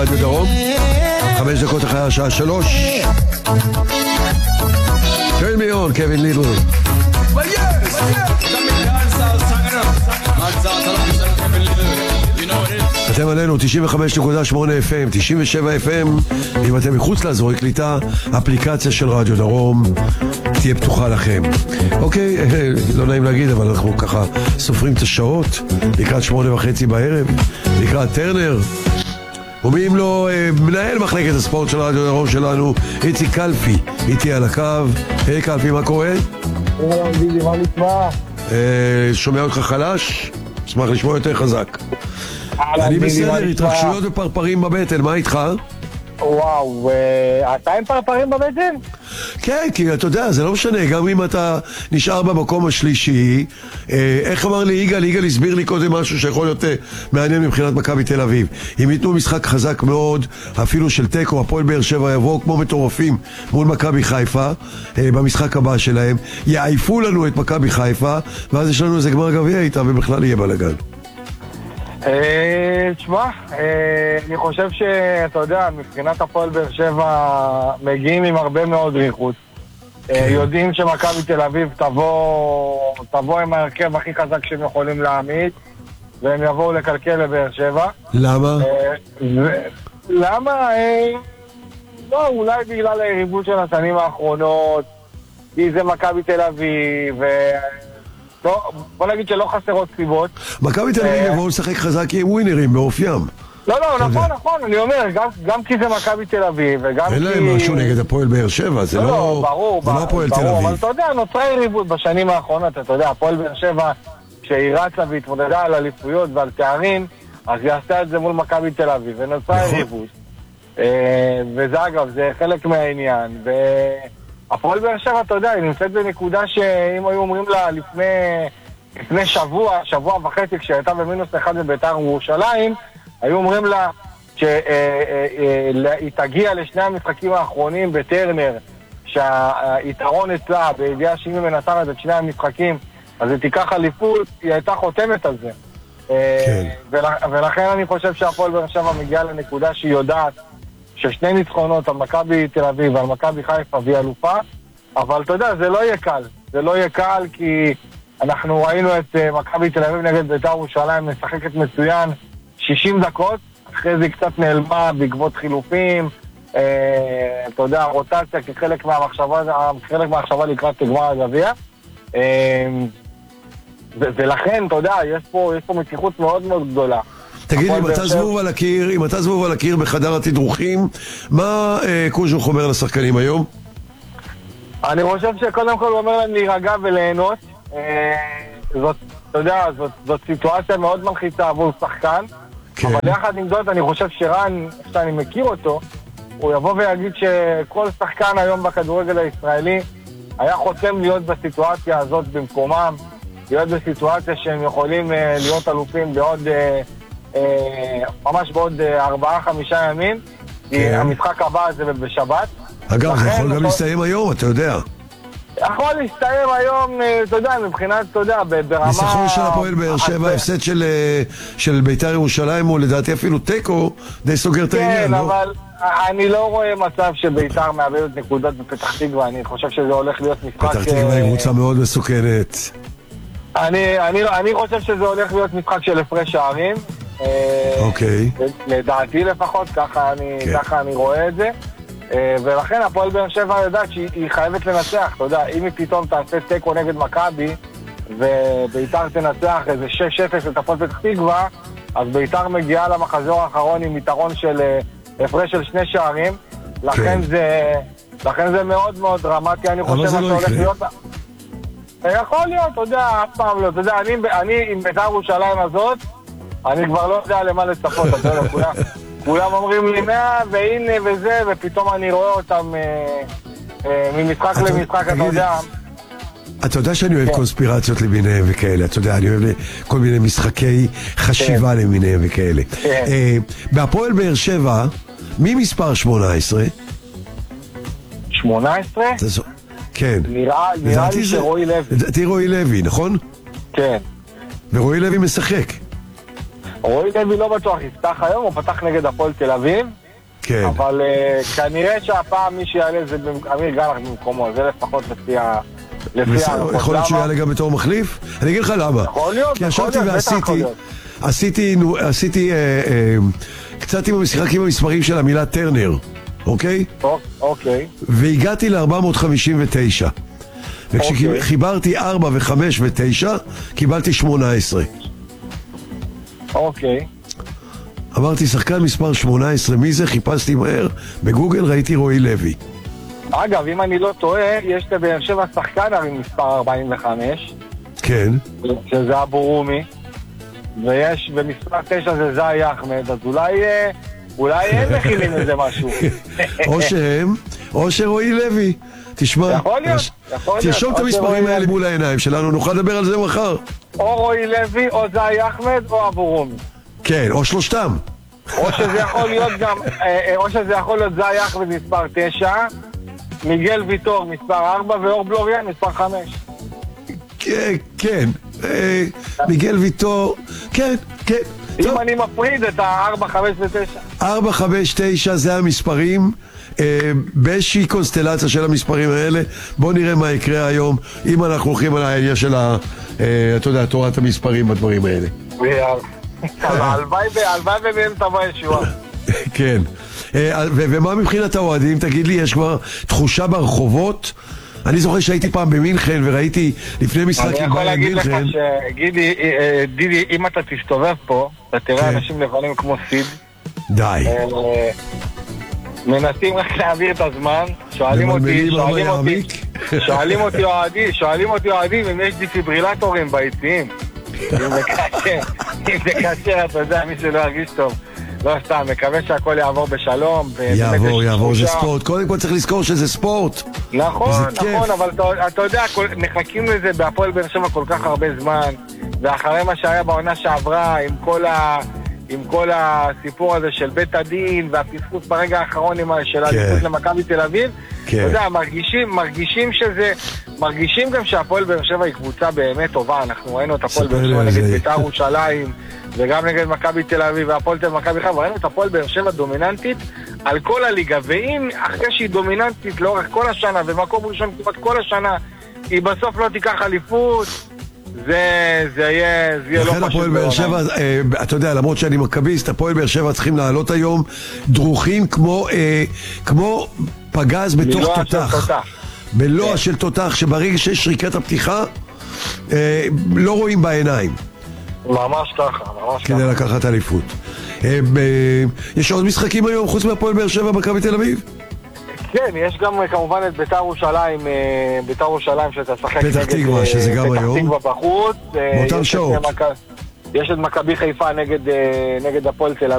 רדיו דרום, 5 דקות אחרי השעה 3. Turn me on, קווין לידל. אתם עלינו 95.8 FM, 97 FM. אם אתם מחוץ לאזורי קליטה, אפליקציה של רדיו דרום תהיה פתוחה לכם. אוקיי, לא נעים להגיד, אבל אנחנו ככה סופרים את השעות לקראת 8:30 בערב, לקראת טרנר. ומי אם לא מנהל מחלקת הספורט של רדיו דרום שלנו, איציק קלפי, איתי על הקו. היי קלפי, מה קורה? מה נשמע? שומע אותך חלש? אשמח לשמוע יותר חזק. אני בסדר, התרחשויות ופרפרים בבטן, מה איתך? וואו, אתה עם פרפרים בבטן? כן, כי אתה יודע, זה לא משנה, גם אם אתה נשאר במקום השלישי. איך אמר לי יגאל הסביר לי קודם משהו שיכול להיות מעניין מבחינת מכבי תל אביב. אם ייתנו משחק חזק מאוד, אפילו של טקו, הפועל באר שבע יבואו כמו מטורפים מול מכבי חיפה במשחק הבא שלהם, יעיפו לנו את מכבי חיפה, ואז יש לנו איזה גמר גביע איתה ובכלל יהיה בלגן. תשמע, אני חושב שאתה יודע, מבחינת הפועל באר שבע מגיעים עם הרבה מאוד ריחות. יודעים שמכבי תל אביב תבוא עם ההרכב הכי חזק שהם יכולים להעמיד, והם יבואו לקלקל לבאר שבע. למה? למה? לא, אולי בגלל היריבות של השנים האחרונות, כי זה מכבי תל אביב, לא, בוא נגיד שלא חסרות סיבות. מכבי תל אביב יבואו לשחק חזק עם ווינרים באופיים. לא, נכון, אני אומר, גם כי זה מכבי תל אביב וגם כי... אין להם משהו נגד הפועל באר שבע, זה לא הפועל תל אביב. אבל אתה יודע, נוצרה יריבות בשנים האחרונות, אתה יודע, הפועל באר שבע, כשהיא רצה והתמודדה על אליפויות ועל תארים, אז היא עשתה את זה מול מכבי תל אביב, ונוצרה יריבות. וזה אגב, זה חלק מהעניין, הפועל באר שבע, אתה יודע, היא נמצאת בנקודה שאם היו אומרים לה לפני שבוע וחצי, כשהייתה במינוס 1 בביתר ירושלים, היו אומרים לה שהיא תגיע לשני המשחקים האחרונים בטרנר, שהיתרון אצלה, בידיעה שאם היא מנצחת את שני המשחקים, אז היא תיקח אליפות, היא הייתה חותמת על זה. כן. ולכן אני חושב שהפועל באר שבע מגיעה לנקודה שהיא יודעת ששני ניצחונות על מכבי תל אביב ועל מכבי חיפה והיא אלופה, אבל אתה יודע, זה לא יהיה קל. זה לא יהיה קל כי אנחנו ראינו את מכבי תל אביב נגד בית"ר ירושלים משחקת מצוין 60 דקות, אחרי זה קצת נעלמה בעקבות חילופים, אתה יודע, רוטציה כחלק מהמחשבה לקראת גמר הגביע. ולכן, אתה יודע, יש פה מתיחות מאוד מאוד גדולה. תגיד, אם אתה זבוב על הקיר בחדר התדרוכים, מה קוז'וך אומר לשחקנים היום? אני חושב שקודם כל הוא אומר להם להירגע וליהנות. זאת, אתה יודע, זאת סיטואציה מאוד מלחיצה עבור שחקן. כן. אבל יחד עם זאת, אני חושב שרן, שאני מכיר אותו, הוא יבוא ויגיד שכל שחקן היום בכדורגל הישראלי היה חותם להיות בסיטואציה הזאת במקומם, להיות בסיטואציה שהם יכולים להיות אלופים ממש בעוד 4-5 ימים, כי המשחק הבא זה בשבת. אגב, זה יכול גם להסתיים היום, אתה יודע. יכול להסתיים היום, אתה יודע, מבחינת, אתה יודע, ברמה... ניסחון של הפועל באר שבע, הפסד של בית"ר ירושלים, הוא לדעתי אפילו טקו, די סוגר את העניין, לא? כן, אבל אני לא רואה מצב שבית"ר מאבדת נקודות בפתח תקווה, אני חושב שזה הולך להיות משחק... פתח תקווה היא קבוצה מאוד מסוכנת. אני חושב שזה הולך להיות משחק של הפרש שערים. אוקיי. לדעתי לפחות, ככה אני רואה את זה. ולכן הפועל באר שבע יודעת שהיא חייבת לנצח, אתה יודע, אם היא פתאום תעשה טקו נגד מכבי ובית"ר תנצח איזה 6-0 את הפועל פתח תקווה, אז בית"ר מגיעה למחזור האחרון עם יתרון של הפרש של 2 שערים. לכן זה מאוד מאוד דרמטי, אני חושב שזה הולך להיות... יכול להיות, אתה יודע, אף פעם לא, אתה יודע, אני עם בית"ר ירושלים הזאת, אני כבר לא יודע למה לצפות, אתה יודע, כולם אומרים לי 100 והנה וזה, ופתאום אני רואה אותם ממשחק למשחק, אתה יודע. אתה יודע שאני אוהב קונספירציות למיניהם וכאלה, אתה יודע, אני אוהב כל מיני משחקי חשיבה למיניהם וכאלה. בהפועל באר שבע, מי מספר 18? 18? כן. נראה לי שרועי לוי. לדעתי רועי לוי, נכון? כן. ורועי לוי משחק. רועי לוי לא בטוח יפתח היום, הוא פתח נגד הפועל תל אביב. כן. אבל כנראה שהפעם מי שיעלה זה אמיר גלח במקומו, זה לפחות לפי יכול להיות שהוא יעלה גם בתור מחליף? אני אגיד לך למה. יכול להיות, כי ישבתי ועשיתי קצת עם המשחקים המספרים של המילה טרנר, אוקיי? אוקיי. והגעתי ל-459. וכשחיברתי 4 ו-5 ו-9, קיבלתי 18. אוקיי. אמרתי, שחקן מספר 18, מי זה? חיפשתי מהר, בגוגל ראיתי רועי לוי. אגב, אם אני לא טועה, יש לבאר שבע שחקן הרי מספר 45. כן. שזה אבו רומי. ויש במספר 9 זה זאי אחמד, אז אולי הם מכינים איזה משהו. או שרועי לוי. תשמע, יכול להיות. תרשום את המספרים האלה מול העיניים שלנו, נוכל לדבר על זה מחר. או רועי לוי, או זאי אחמד, או אבו רומי. כן, או שלושתם. או שזה יכול להיות גם, זאי אחמד מספר 9, מיגל ויטור מספר 4 ואור בלוריאן מספר 5. כן, מיגל ויטור, כן. אם אני מפריד את ה-4, 5 ו-9. 4, 5, 9 זה המספרים. באיזושהי קונסטלציה של המספרים האלה, בואו נראה מה יקרה היום אם אנחנו הולכים על העניין של אתה יודע, תורת המספרים בדברים האלה. הלוואי ומהם תבוא ישועה. כן. ומה מבחינת האוהדים? תגיד לי, יש כבר תחושה ברחובות? אני זוכר שהייתי פעם במינכן וראיתי לפני משחק עם ביירן מינכן. אני יכול להגיד לך דידי, אם אתה תסתובב פה, אתה תראה אנשים לבנים כמו סיד. די. מנסים רק להעביר את הזמן, שואלים אותי אוהדים אם יש דיפיברילטורים ביציעים. אם זה קשה, אתה יודע, מי שלא ירגיש טוב. לא סתם, מקווה שהכל יעבור בשלום. יעבור, זה ספורט. קודם כל צריך לזכור שזה ספורט. נכון, אבל אתה יודע, מחכים לזה בהפועל באר שבע כל כך הרבה זמן, ואחרי מה שהיה בעונה שעברה, עם כל הסיפור הזה של בית הדין והפספוס ברגע האחרון של הליכוד למכבי תל אביב, אתה יודע, מרגישים גם שהפועל באר שבע היא קבוצה באמת טובה. אנחנו ראינו את הפועל באר שבע נגד בית"ר ירושלים וגם נגד מכבי תל אביב והפועל תל אביב מכבי חיפה, ראינו את הפועל באר שבע דומיננטית על כל הליגה, ואם אחרי שהיא דומיננטית לאורך כל השנה ומקום ראשון כמעט כל השנה היא בסוף לא תיקח אליפות, זה יהיה לא לכן הפועל באר שבע, אתה יודע, למרות שאני מכביסט, הפועל באר שבע צריכים לעלות היום דרוכים כמו פגז בתוך תותח, בלוע של תותח, שברגע שיש שריקת הפתיחה לא רואים בעיניים, ממש ככה כדי לקחת אליפות. יש עוד משחקים היום חוץ מהפועל באר שבע מכבי תל אביב? כן, יש גם כמובן את בית"ר ירושלים שאתה שחק נגד פתח תקווה, שזה גם היום. פתח תקווה בחוץ. באותן שעות. יש את מכבי חיפה נגד הפועל תל אביב.